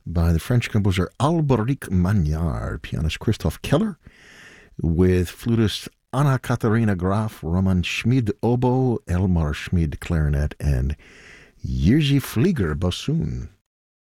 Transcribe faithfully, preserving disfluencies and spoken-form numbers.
by the French composer Alberic Magnard, pianist Christoph Keller, with flutist Anna Katharina Graf, Roman Schmid oboe, Elmar Schmid clarinet, and Jerzy Flieger bassoon.